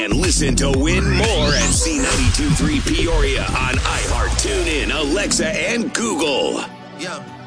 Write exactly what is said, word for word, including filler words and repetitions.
And listen to Win More at C ninety-two point three Peoria on iHeart, TuneIn, Alexa, and Google. Yeah.